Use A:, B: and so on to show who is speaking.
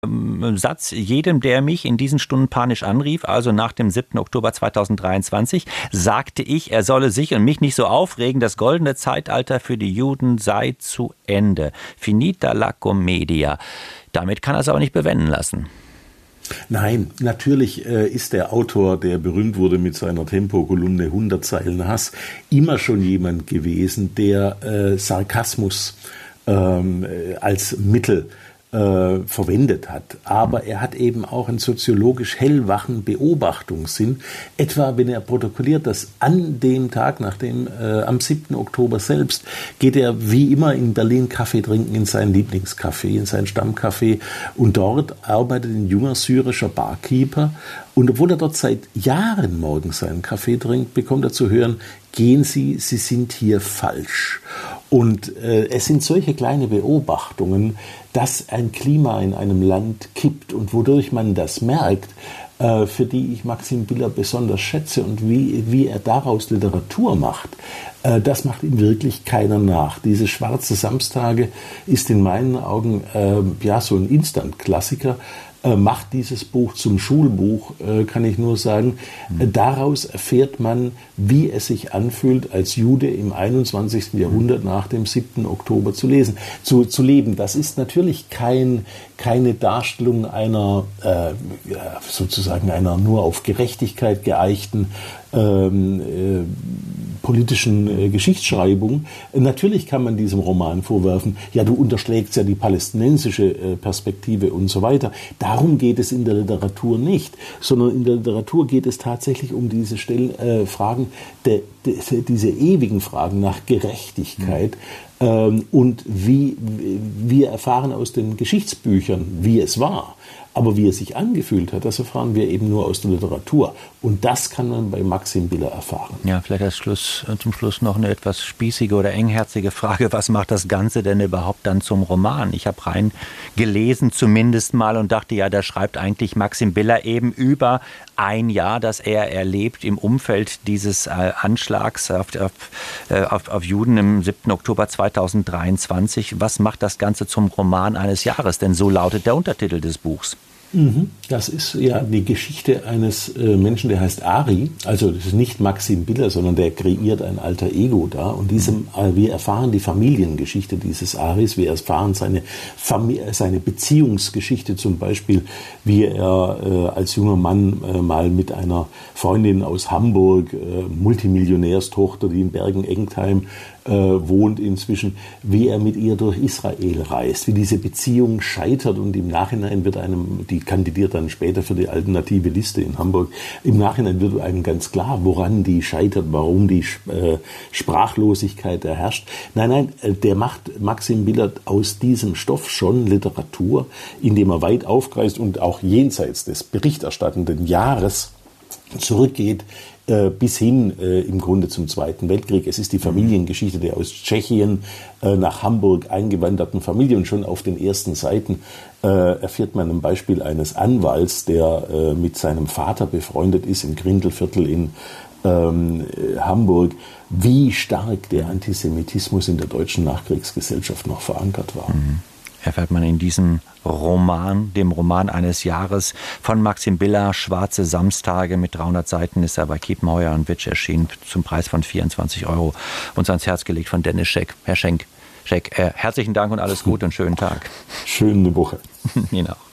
A: Satz: Jedem, der mich in diesen Stunden panisch anrief, also nach dem 7. Oktober 2023, sagte ich, er solle sich und mich nicht so aufregen, das goldene Zeitalter für die Juden sei zu Ende. Finita la commedia. Damit kann er es aber nicht bewenden lassen.
B: Nein, natürlich ist der Autor, der berühmt wurde mit seiner Tempo-Kolumne 100 Zeilen Hass, immer schon jemand gewesen, der Sarkasmus als Mittel verwendet hat. Aber er hat eben auch einen soziologisch hellwachen Beobachtungssinn. Etwa, wenn er protokolliert, dass an dem Tag, am 7. Oktober selbst, geht er wie immer in Berlin Kaffee trinken, in sein Lieblingscafé, in sein Stammcafé. Und dort arbeitet ein junger syrischer Barkeeper. Und obwohl er dort seit Jahren morgens seinen Kaffee trinkt, bekommt er zu hören: Gehen Sie, Sie sind hier falsch. Und es sind solche kleine Beobachtungen, dass ein Klima in einem Land kippt und wodurch man das merkt, für die ich Maxim Biller besonders schätze und wie er daraus Literatur macht. Das macht ihm wirklich keiner nach. Diese Schwarze Samstage ist in meinen Augen so ein Instant-Klassiker. Macht dieses Buch zum Schulbuch, kann ich nur sagen. Daraus erfährt man, wie es sich anfühlt, als Jude im 21. Jahrhundert nach dem 7. Oktober zu leben. Das ist natürlich keine Darstellung einer sozusagen einer nur auf Gerechtigkeit geeichten politischen Geschichtsschreibung. Natürlich kann man diesem Roman vorwerfen, ja, du unterschlägst ja die palästinensische Perspektive und so weiter. Darum geht es in der Literatur nicht, sondern in der Literatur geht es tatsächlich um diese Fragen, diese ewigen Fragen nach Gerechtigkeit. Und wir erfahren aus den Geschichtsbüchern, wie es war. Aber wie es sich angefühlt hat, das erfahren wir eben nur aus der Literatur. Und das kann man bei Maxim Biller erfahren.
A: Ja, vielleicht zum Schluss noch eine etwas spießige oder engherzige Frage. Was macht das Ganze denn überhaupt dann zum Roman? Ich habe reingelesen zumindest mal und dachte, ja, da schreibt eigentlich Maxim Biller eben über ein Jahr, das er erlebt im Umfeld dieses Anschlags auf Juden im 7. Oktober 2023. Was macht das Ganze zum Roman eines Jahres? Denn so lautet der Untertitel des Buchs.
B: Das ist ja die Geschichte eines Menschen, der heißt Ari. Also das ist nicht Maxim Biller, sondern der kreiert ein alter Ego da. Und wir erfahren die Familiengeschichte dieses Aris. Wir erfahren seine Beziehungsgeschichte, zum Beispiel, wie er als junger Mann mal mit einer Freundin aus Hamburg, Multimillionärstochter, die in Bergen-Engstheim wohnt inzwischen, wie er mit ihr durch Israel reist, wie diese Beziehung scheitert und im Nachhinein die kandidiert dann später für die alternative Liste in Hamburg, im Nachhinein wird einem ganz klar, woran die scheitert, warum die Sprachlosigkeit erherrscht. Nein, der macht Maxim Biller aus diesem Stoff schon Literatur, indem er weit aufkreist und auch jenseits des berichterstattenden Jahres zurückgeht, bis hin im Grunde zum Zweiten Weltkrieg. Es ist die Familiengeschichte der aus Tschechien nach Hamburg eingewanderten Familie und schon auf den ersten Seiten erfährt man ein Beispiel eines Anwalts, der mit seinem Vater befreundet ist im Grindelviertel in Hamburg, wie stark der Antisemitismus in der deutschen Nachkriegsgesellschaft noch verankert war.
A: Erfährt man in diesem Roman, dem Roman eines Jahres von Maxim Biller, Schwarze Samstage, mit 300 Seiten, ist er bei Kiepenheuer und Witsch erschienen, zum Preis von 24 €, uns ans Herz gelegt von Dennis Scheck. Herr Scheck, herzlichen Dank und alles Gute und schönen Tag.
B: Schöne Woche.
A: Ihnen auch.